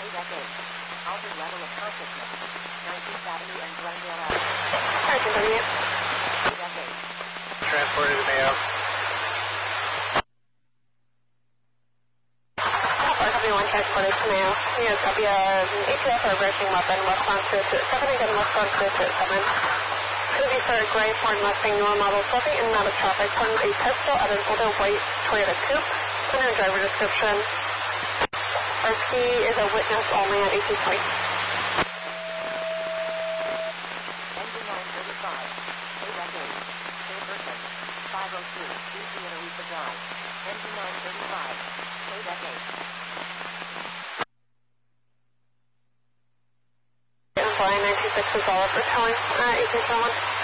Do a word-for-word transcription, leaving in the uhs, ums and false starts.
decade. Altered level of consciousness. nineteenth Avenue and Glendale Avenue. Sergeant thirty-eight. Three decade. Transported to Mayo. One transported to Mayo. We have copy of A T F or approaching weapon westbound three oh seven, again westbound three oh seven. Could be for a gray Ford Mustang newer model slipping in and out of traffic from a pistol at an older white Toyota Coupe. Under driver description. Rescue is a witness only at eighteen twenty. Engine nine thirty-five. Eight decade. Same person. five oh two. D C and Alifa Drive. Engine nine thirty-five. Eight decade. Flying nine two six is all for towing, uh, eighteen twenty-one.